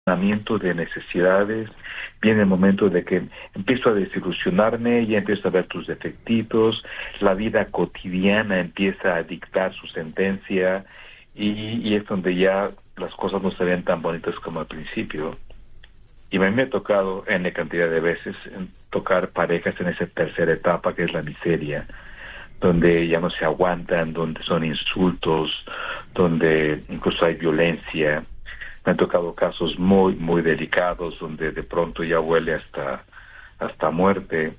de necesidades, viene el momento de que empiezo a desilusionarme, ya empiezo a ver tus defectitos, la vida cotidiana empieza a dictar su sentencia y es donde ya las cosas no se ven tan bonitas como al principio. Y a mí me ha tocado N cantidad de veces tocar parejas en esa tercera etapa que es la miseria, donde ya no se aguantan, donde son insultos, donde incluso hay violencia. Me han tocado casos muy, muy delicados, donde de pronto ya huele hasta muerte.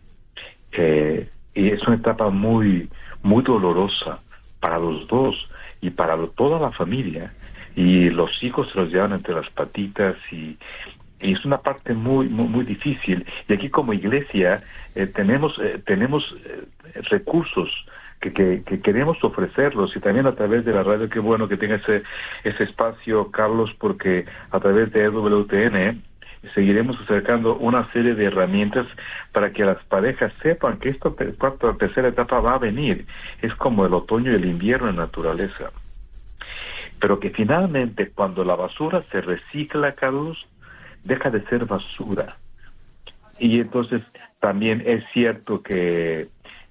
Y es una etapa muy, muy dolorosa para los dos y para toda la familia. Y los hijos se los llevan entre las patitas y es una parte muy, muy, muy difícil. Y aquí como iglesia tenemos recursos que queremos ofrecerlos, y también a través de la radio. Qué bueno que tenga ese espacio, Carlos, porque a través de EWTN seguiremos acercando una serie de herramientas para que las parejas sepan que esta tercera etapa va a venir. Es como el otoño y el invierno en naturaleza. Pero que finalmente cuando la basura se recicla, Carlos, deja de ser basura. Y entonces también es cierto que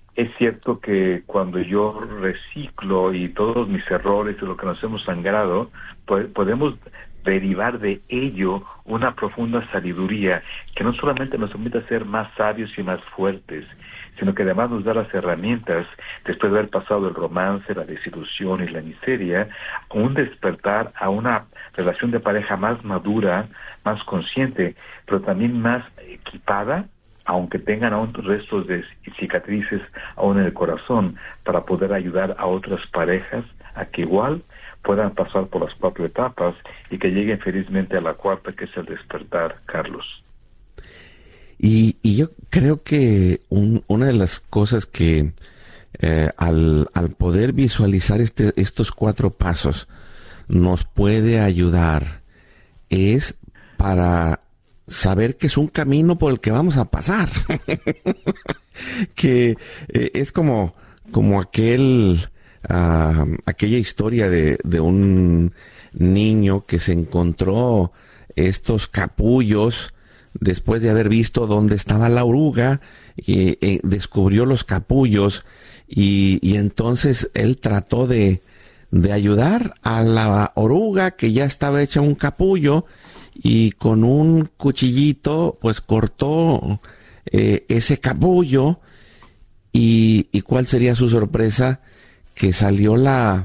cuando yo reciclo y todos mis errores y lo que nos hemos sangrado, podemos derivar de ello una profunda sabiduría que no solamente nos permite ser más sabios y más fuertes, sino que además nos da las herramientas, después de haber pasado el romance, la desilusión y la miseria, un despertar a una relación de pareja más madura, más consciente, pero también más equipada, aunque tengan aún restos de cicatrices aún en el corazón, para poder ayudar a otras parejas a que igual puedan pasar por las 4 etapas y que lleguen felizmente a la cuarta, que es el despertar, Carlos. Y yo creo que una de las cosas que al poder visualizar estos 4 pasos nos puede ayudar es para saber que es un camino por el que vamos a pasar. Que es como aquella historia de un niño que se encontró estos capullos después de haber visto dónde estaba la oruga, descubrió los capullos y entonces él trató de ayudar a la oruga que ya estaba hecha un capullo, y con un cuchillito pues cortó ese capullo y ¿cuál sería su sorpresa? Que salió la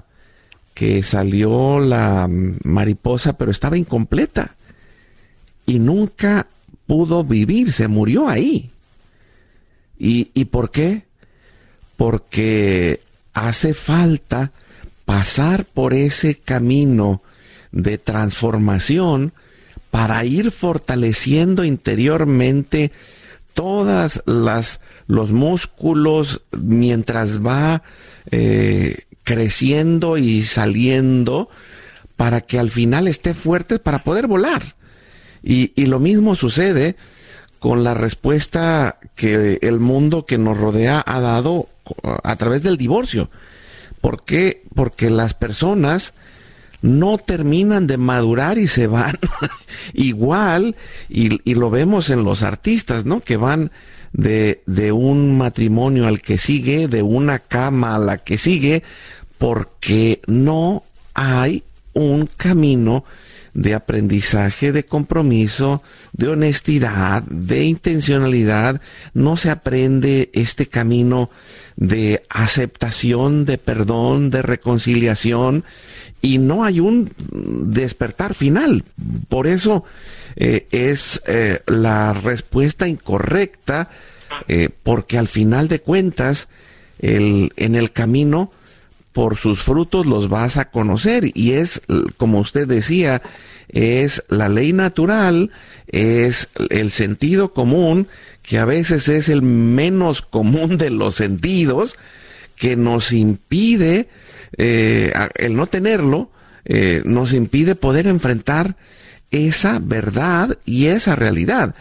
mariposa, pero estaba incompleta y nunca pudo vivir, se murió ahí. ¿Y por qué? Porque hace falta pasar por ese camino de transformación para ir fortaleciendo interiormente todas los músculos mientras va creciendo y saliendo, para que al final esté fuerte para poder volar. Y lo mismo sucede con la respuesta que el mundo que nos rodea ha dado a través del divorcio. ¿Por qué? Porque las personas no terminan de madurar y se van igual, y lo vemos en los artistas, ¿no? Que van de un matrimonio al que sigue, de una cama a la que sigue, porque no hay un camino de aprendizaje, de compromiso, de honestidad, de intencionalidad. No se aprende este camino de aceptación, de perdón, de reconciliación, y no hay un despertar final. Por eso es la respuesta incorrecta, porque al final de cuentas en el camino, por sus frutos los vas a conocer, y es, como usted decía, es la ley natural, es el sentido común, que a veces es el menos común de los sentidos, que nos impide, el no tenerlo, nos impide poder enfrentar esa verdad y esa realidad.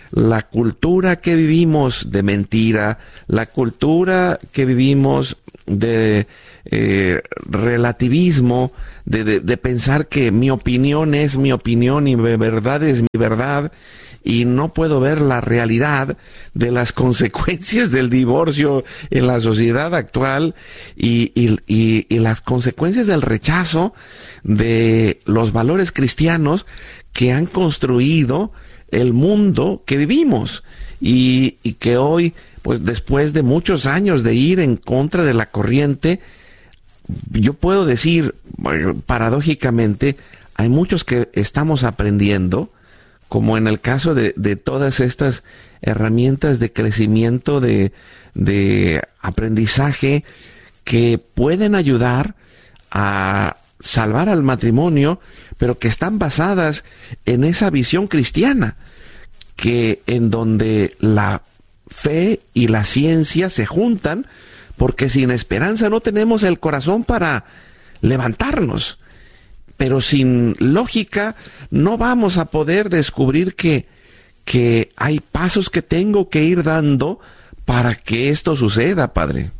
la cultura que vivimos de mentira, la cultura que vivimos de relativismo, de pensar que mi opinión es mi opinión y mi verdad es mi verdad, y no puedo ver la realidad de las consecuencias del divorcio en la sociedad actual y las consecuencias del rechazo de los valores cristianos que han construido el mundo que vivimos y que hoy, pues después de muchos años de ir en contra de la corriente, yo puedo decir, paradójicamente, hay muchos que estamos aprendiendo, como en el caso de todas estas herramientas de crecimiento, de aprendizaje, que pueden ayudar a salvar al matrimonio, pero que están basadas en esa visión cristiana, que en donde la fe y la ciencia se juntan, porque sin esperanza no tenemos el corazón para levantarnos. Pero sin lógica no vamos a poder descubrir que hay pasos que tengo que ir dando para que esto suceda, Padre.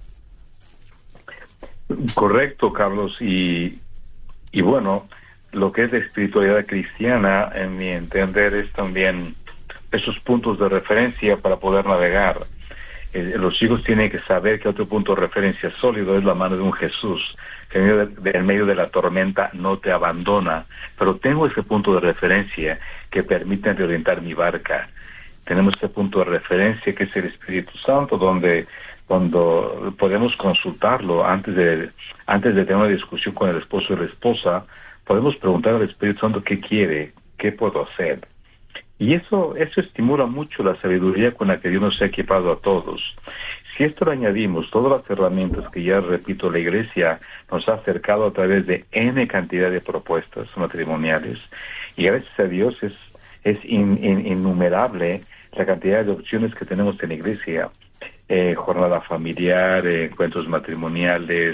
Correcto, Carlos. Y bueno, lo que es la espiritualidad cristiana, en mi entender, es también esos puntos de referencia para poder navegar. Los chicos tienen que saber que otro punto de referencia sólido es la mano de un Jesús, que en medio de la tormenta no te abandona, pero tengo ese punto de referencia que permite reorientar mi barca. Tenemos ese punto de referencia que es el Espíritu Santo, donde cuando podemos consultarlo antes de tener una discusión con el esposo y la esposa, podemos preguntar al Espíritu Santo qué quiere, qué puedo hacer. Y eso estimula mucho la sabiduría con la que Dios nos ha equipado a todos. Si esto le añadimos todas las herramientas que ya, repito, la Iglesia nos ha acercado a través de N cantidad de propuestas matrimoniales, y gracias a Dios es innumerable la cantidad de opciones que tenemos en la Iglesia, jornada familiar, encuentros matrimoniales,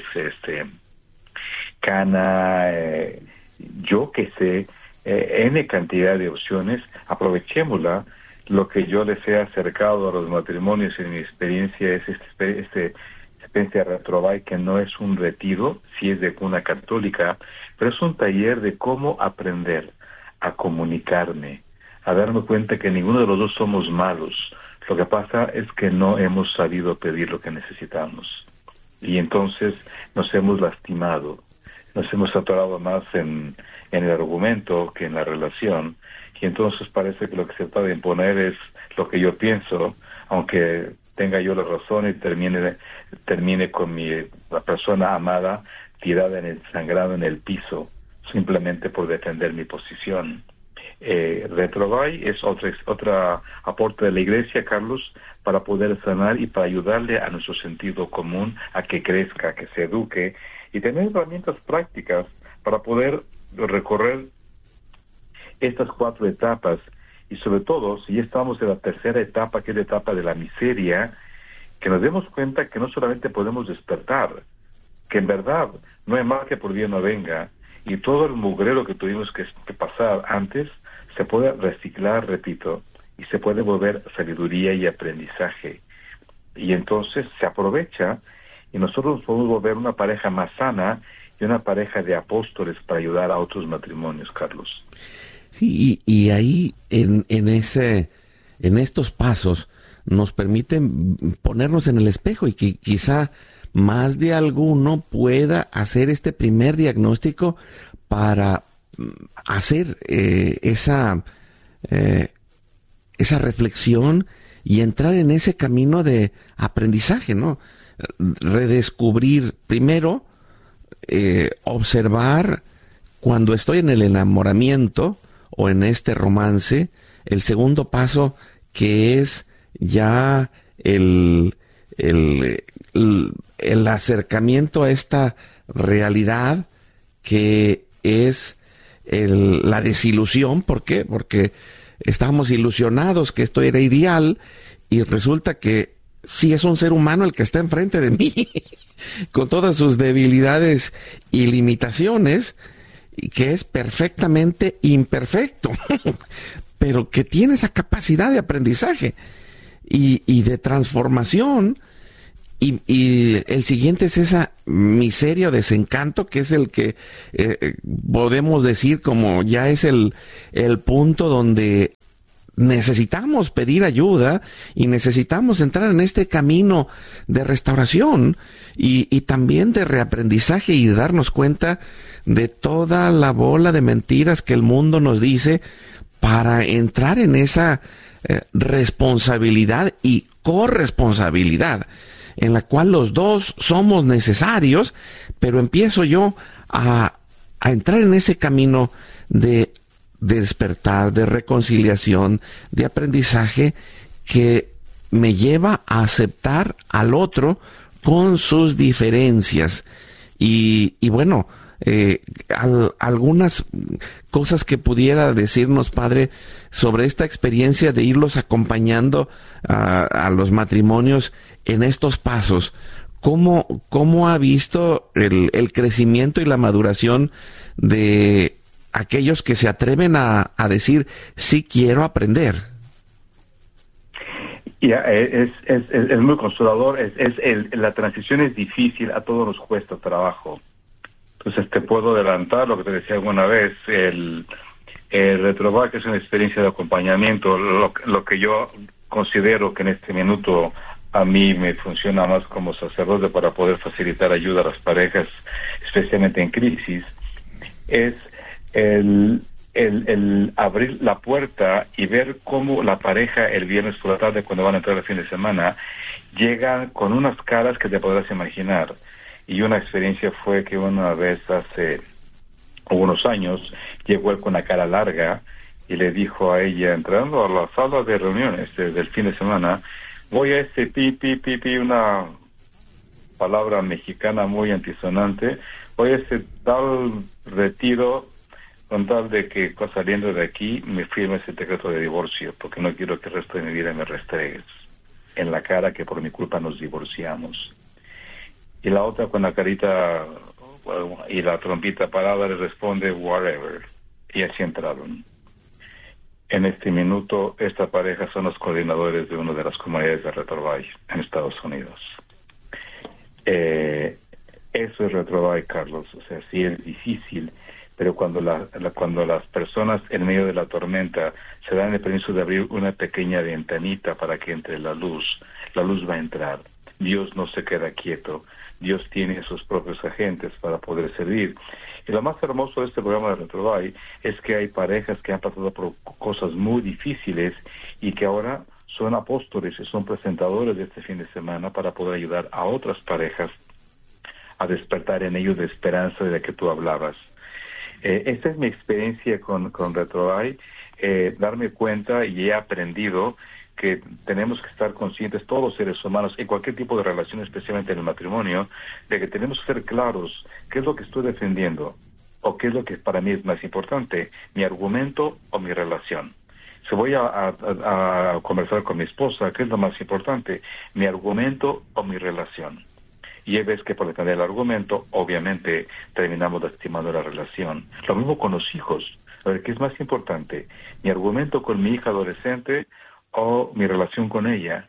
cana, yo que sé, N cantidad de opciones, aprovechémosla. Lo que yo les he acercado a los matrimonios en mi experiencia es experiencia Retrovai, que no es un retiro, sí es de cuna católica, pero es un taller de cómo aprender a comunicarme, a darme cuenta que ninguno de los dos somos malos. Lo que pasa es que no hemos sabido pedir lo que necesitamos. Y entonces nos hemos lastimado, nos hemos atorado más en el argumento que en la relación. Y entonces parece que lo que se trata de imponer es lo que yo pienso, aunque tenga yo la razón y termine con la persona amada tirada sangrada en el piso, simplemente por defender mi posición. Retrovai es otra aporte de la Iglesia, Carlos, para poder sanar y para ayudarle a nuestro sentido común a que crezca, que se eduque, y tener herramientas prácticas para poder recorrer estas 4 etapas, y sobre todo, si ya estamos en la tercera etapa, que es la etapa de la miseria, que nos demos cuenta que no solamente podemos despertar, que en verdad no hay mal que por bien no venga, y todo el mugrero que tuvimos que pasar antes se puede reciclar, repito, y se puede volver sabiduría y aprendizaje, y entonces se aprovecha, y nosotros podemos volver una pareja más sana y una pareja de apóstoles para ayudar a otros matrimonios, Carlos. Sí, y ahí en estos pasos nos permiten ponernos en el espejo y que quizá más de alguno pueda hacer este primer diagnóstico para hacer esa reflexión y entrar en ese camino de aprendizaje, ¿no? Redescubrir primero, observar cuando estoy en el enamoramiento o en este romance, el segundo paso que es ya el acercamiento a esta realidad que es la desilusión. ¿Por qué? Porque estábamos ilusionados que esto era ideal y resulta que sí es un ser humano el que está enfrente de mí con todas sus debilidades y limitaciones, y que es perfectamente imperfecto. pero que tiene esa capacidad de aprendizaje y de transformación. Y el siguiente es esa miseria o desencanto, que es el que podemos decir como ya es el punto donde necesitamos pedir ayuda y necesitamos entrar en este camino de restauración y también de reaprendizaje y de darnos cuenta de toda la bola de mentiras que el mundo nos dice para entrar en esa responsabilidad y corresponsabilidad en la cual los dos somos necesarios, pero empiezo yo a entrar en ese camino de despertar, de reconciliación, de aprendizaje que me lleva a aceptar al otro con sus diferencias. Y bueno, algunas cosas que pudiera decirnos, Padre, sobre esta experiencia de irlos acompañando a los matrimonios en estos pasos. ¿Cómo ha visto el crecimiento y la maduración de aquellos que se atreven a decir, sí quiero aprender? Es muy consolador. La transición es difícil, a todos nos cuesta trabajo. Entonces te puedo adelantar lo que te decía alguna vez, el Retrovac es una experiencia de acompañamiento, lo que yo considero que en este minuto a mí me funciona más como sacerdote para poder facilitar ayuda a las parejas, especialmente en crisis, es el abrir la puerta y ver cómo la pareja el viernes por la tarde, cuando van a entrar el fin de semana, llega con unas caras que te podrás imaginar. Y una experiencia fue que una vez hace unos años llegó él con una cara larga y le dijo a ella, entrando a la sala de reuniones del fin de semana, voy a una palabra mexicana muy antisonante, voy a tal retiro con tal de que saliendo de aquí me firme ese decreto de divorcio, porque no quiero que el resto de mi vida me restregues en la cara que por mi culpa nos divorciamos. Y la otra con la carita y la trompita parada le responde whatever, y así entraron. En este minuto, esta pareja son los coordinadores de una de las comunidades de Retrovac en Estados Unidos. Eso es Retrovac, Carlos. O sea, sí es difícil, pero cuando las personas en medio de la tormenta se dan el permiso de abrir una pequeña ventanita para que entre la luz va a entrar. Dios no se queda quieto. Dios tiene sus propios agentes para poder servir. Y lo más hermoso de este programa de Retrovac es que hay parejas que han pasado por cosas muy difíciles y que ahora son apóstoles y son presentadores de este fin de semana para poder ayudar a otras parejas a despertar en ellos de esperanza de la que tú hablabas. Esta es mi experiencia con Retrovac, darme cuenta, y he aprendido que tenemos que estar conscientes, todos los seres humanos, en cualquier tipo de relación, especialmente en el matrimonio, de que tenemos que ser claros qué es lo que estoy defendiendo o qué es lo que para mí es más importante, mi argumento o mi relación. Si voy a conversar con mi esposa, ¿qué es lo más importante? ¿Mi argumento o mi relación? Y ves que por defender el argumento, obviamente, terminamos lastimando la relación. Lo mismo con los hijos. A ver, ¿qué es más importante? ¿Mi argumento con mi hija adolescente o mi relación con ella?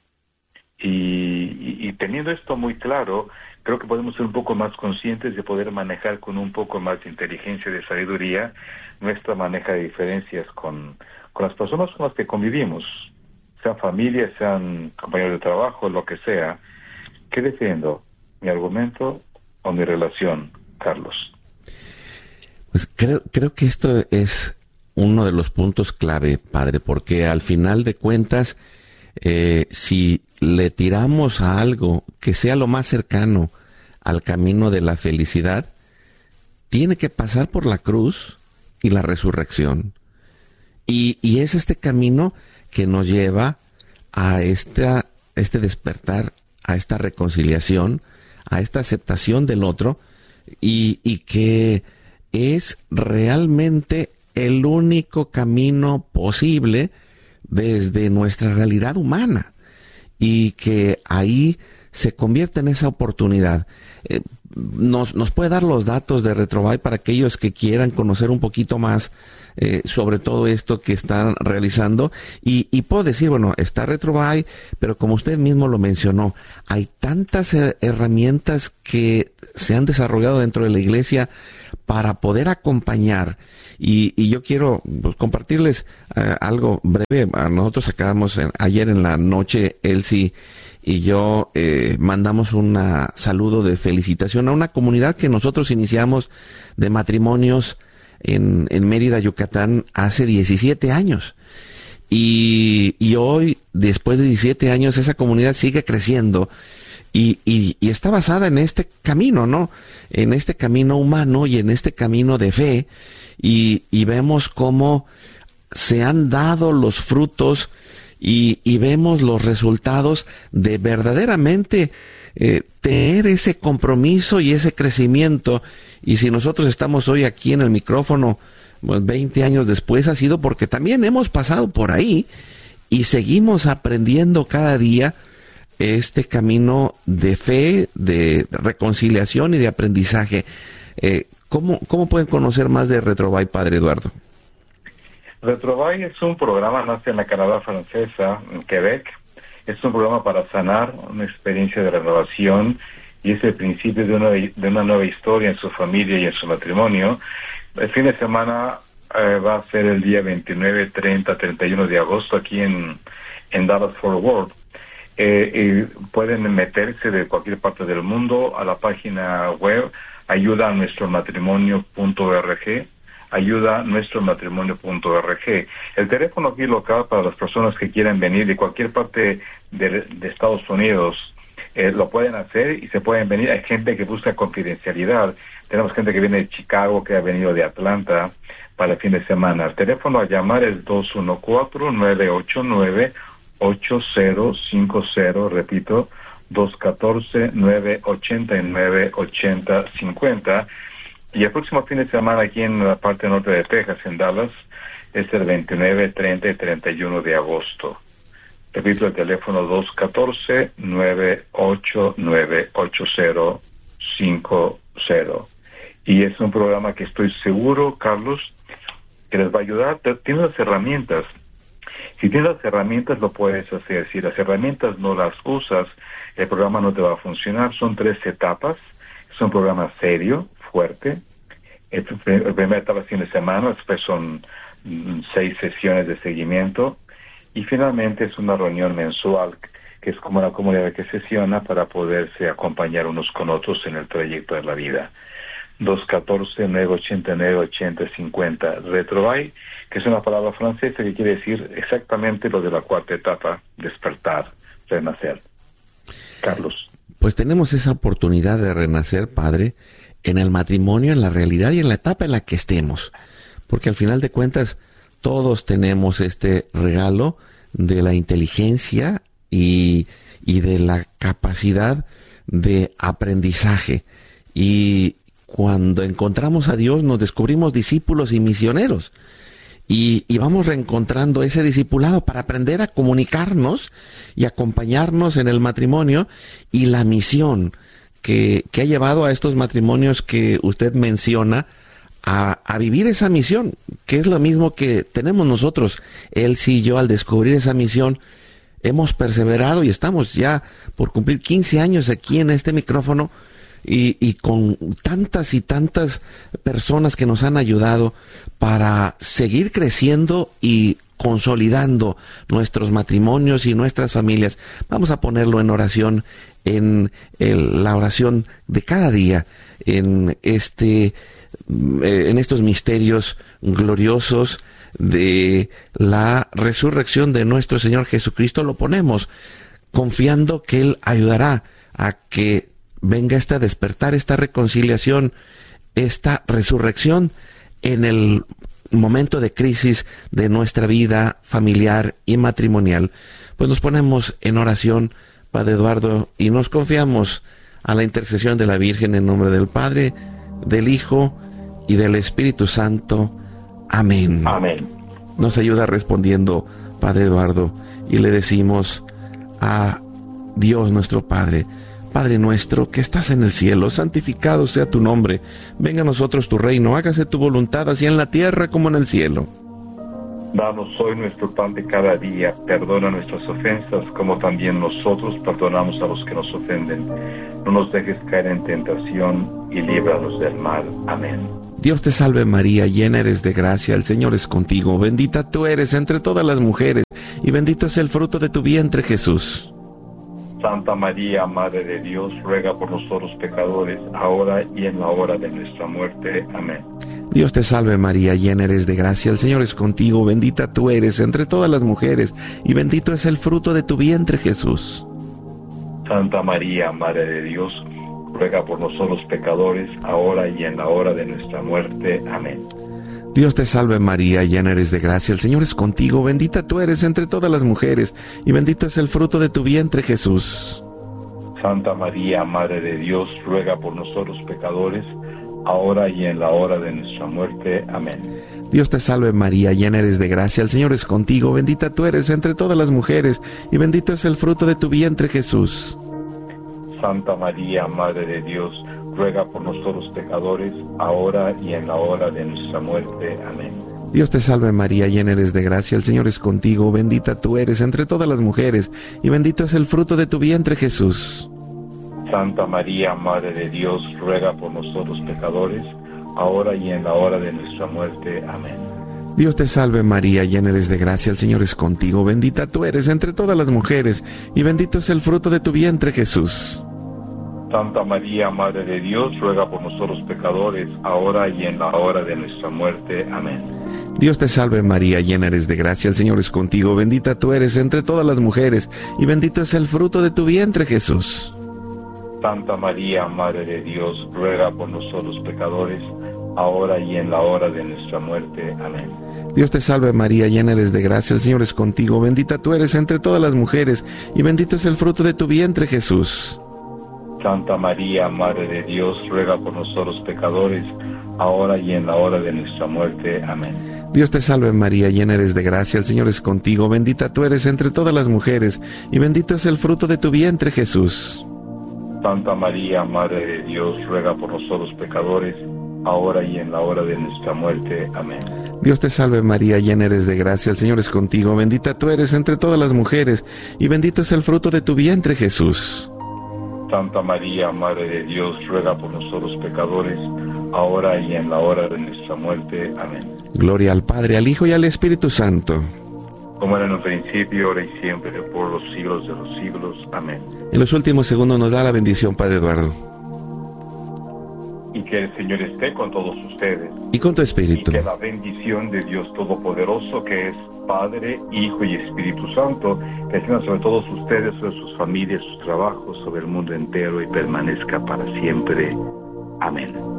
Y teniendo esto muy claro, creo que podemos ser un poco más conscientes de poder manejar con un poco más de inteligencia y de sabiduría nuestra maneja de diferencias con las personas con las que convivimos, sean familias, sean compañeros de trabajo, lo que sea. ¿Qué defiendo? ¿Mi argumento o mi relación, Carlos? Pues creo que esto es uno de los puntos clave, Padre, porque al final de cuentas, si le tiramos a algo que sea lo más cercano al camino de la felicidad, tiene que pasar por la cruz y la resurrección. Y es este camino que nos lleva a este despertar, a esta reconciliación, a esta aceptación del otro, y que es realmente el único camino posible desde nuestra realidad humana, y que ahí se convierte en esa oportunidad. nos puede dar los datos de Retrobuy para aquellos que quieran conocer un poquito más sobre todo esto que están realizando. Y puedo decir, bueno, está Retrobuy, pero como usted mismo lo mencionó, hay tantas herramientas que se han desarrollado dentro de la iglesia para poder acompañar. Y yo quiero compartirles algo breve. Nosotros acabamos ayer en la noche, Elsie y yo mandamos un saludo de felicitación a una comunidad que nosotros iniciamos de matrimonios en Mérida, Yucatán, hace 17 años. Y hoy, después de 17 años, esa comunidad sigue creciendo y está basada en este camino, ¿no? En este camino humano y en este camino de fe. Y vemos cómo se han dado los frutos y vemos los resultados de verdaderamente tener ese compromiso y ese crecimiento. Y si nosotros estamos hoy aquí en el micrófono, 20 años después, ha sido porque también hemos pasado por ahí y seguimos aprendiendo cada día este camino de fe, de reconciliación y de aprendizaje. ¿Cómo pueden conocer más de Retrobuy, Padre Eduardo? Retrobuy es un programa, nace en la Canadá francesa, en Quebec. Es un programa para sanar, una experiencia de renovación, y es el principio de una nueva historia en su familia y en su matrimonio. El fin de semana va a ser el día 29, 30, 31 de agosto aquí en Dallas Fort Worth. Pueden meterse de cualquier parte del mundo a la página web ayudanuestromatrimonio.org, ayudanuestromatrimonio.org. El teléfono aquí local para las personas que quieran venir de cualquier parte de Estados Unidos, lo pueden hacer y se pueden venir. Hay gente que busca confidencialidad. Tenemos gente que viene de Chicago, que ha venido de Atlanta para el fin de semana. El teléfono a llamar es 214-989-8050, repito, 214-989-8050. Y el próximo fin de semana aquí en la parte norte de Texas, en Dallas, es el 29, 30 y 31 de agosto. Repito, el teléfono 214-989-8050. Y es un programa que estoy seguro, Carlos, que les va a ayudar. Tienes las herramientas. Si tienes las herramientas, lo puedes hacer. Si las herramientas no las usas, el programa no te va a funcionar. Son 3 etapas. Es un programa serio, fuerte. La primera etapa es fin de semana, después son 6 sesiones de seguimiento. Y finalmente es una reunión mensual, que es como una comunidad que sesiona para poderse acompañar unos con otros en el trayecto de la vida. 214-989-8050. Retrobuy, que es una palabra francesa que quiere decir exactamente lo de la 4ª etapa, despertar, renacer. Carlos. Pues tenemos esa oportunidad de renacer, Padre, en el matrimonio, en la realidad y en la etapa en la que estemos. Porque al final de cuentas, todos tenemos este regalo de la inteligencia y de la capacidad de aprendizaje. Y cuando encontramos a Dios, nos descubrimos discípulos y misioneros. Y vamos reencontrando ese discipulado para aprender a comunicarnos y acompañarnos en el matrimonio y la misión que ha llevado a estos matrimonios que usted menciona a vivir esa misión, que es lo mismo que tenemos nosotros. Él y yo, al descubrir esa misión, hemos perseverado y estamos ya por cumplir 15 años aquí en este micrófono y con tantas y tantas personas que nos han ayudado para seguir creciendo y consolidando nuestros matrimonios y nuestras familias. Vamos a ponerlo en oración, en la oración de cada día, en estos misterios gloriosos de la resurrección de nuestro Señor Jesucristo. Lo ponemos confiando que Él ayudará a que venga esta despertar, esta reconciliación, esta resurrección en el momento de crisis de nuestra vida familiar y matrimonial. Pues nos ponemos en oración, Padre Eduardo, y nos confiamos a la intercesión de la Virgen en nombre del Padre, del Hijo y del Espíritu Santo. Amén. Amén. Nos ayuda respondiendo, Padre Eduardo, y le decimos a Dios nuestro Padre: Padre nuestro que estás en el cielo, santificado sea tu nombre. Venga a nosotros tu reino, hágase tu voluntad, así en la tierra como en el cielo. Danos hoy nuestro pan de cada día, perdona nuestras ofensas, como también nosotros perdonamos a los que nos ofenden. No nos dejes caer en tentación y líbranos del mal. Amén. Dios te salve María, llena eres de gracia, el Señor es contigo, bendita tú eres entre todas las mujeres, y bendito es el fruto de tu vientre, Jesús. Santa María, Madre de Dios, ruega por nosotros pecadores, ahora y en la hora de nuestra muerte. Amén. Dios te salve María, llena eres de gracia, el Señor es contigo, bendita tú eres entre todas las mujeres, y bendito es el fruto de tu vientre, Jesús. Santa María, Madre de Dios, ruega por nosotros pecadores, ahora y en la hora de nuestra muerte. Amén. Dios te salve María, llena eres de gracia, el Señor es contigo, bendita tú eres entre todas las mujeres, y bendito es el fruto de tu vientre, Jesús. Santa María, Madre de Dios, ruega por nosotros pecadores, ahora y en la hora de nuestra muerte. Amén. Dios te salve María, llena eres de gracia, el Señor es contigo, bendita tú eres entre todas las mujeres, y bendito es el fruto de tu vientre, Jesús. Santa María, Madre de Dios, ruega por nosotros pecadores, ahora y en la hora de nuestra muerte. Amén. Dios te salve María, llena eres de gracia, el Señor es contigo, bendita tú eres entre todas las mujeres, y bendito es el fruto de tu vientre, Jesús. Santa María, Madre de Dios, ruega por nosotros pecadores, ahora y en la hora de nuestra muerte. Amén. Dios te salve María, llena eres de gracia, el Señor es contigo, bendita tú eres entre todas las mujeres, y bendito es el fruto de tu vientre, Jesús. Santa María, Madre de Dios, ruega por nosotros pecadores, ahora y en la hora de nuestra muerte. Amén. Dios te salve María, llena eres de gracia, el Señor es contigo, bendita tú eres entre todas las mujeres, y bendito es el fruto de tu vientre, Jesús. Santa María, Madre de Dios, ruega por nosotros pecadores, ahora y en la hora de nuestra muerte. Amén. Dios te salve María, llena eres de gracia, el Señor es contigo, bendita tú eres entre todas las mujeres, y bendito es el fruto de tu vientre, Jesús. Santa María, Madre de Dios, ruega por nosotros pecadores, ahora y en la hora de nuestra muerte. Amén. Dios te salve María, llena eres de gracia, el Señor es contigo, bendita tú eres entre todas las mujeres, y bendito es el fruto de tu vientre, Jesús. Santa María, Madre de Dios, ruega por nosotros pecadores, ahora y en la hora de nuestra muerte. Amén. Dios te salve María, llena eres de gracia, el Señor es contigo, bendita tú eres entre todas las mujeres, y bendito es el fruto de tu vientre, Jesús. Santa María, Madre de Dios, ruega por nosotros pecadores, ahora y en la hora de nuestra muerte. Amén. Gloria al Padre, al Hijo y al Espíritu Santo. Como era en un principio, ahora y siempre, por los siglos de los siglos. Amén. En los últimos segundos nos da la bendición, Padre Eduardo. Y que el Señor esté con todos ustedes. Y con tu espíritu. Y que la bendición de Dios Todopoderoso, que es Padre, Hijo y Espíritu Santo, descienda sobre todos ustedes, sobre sus familias, sus trabajos, sobre el mundo entero y permanezca para siempre. Amén.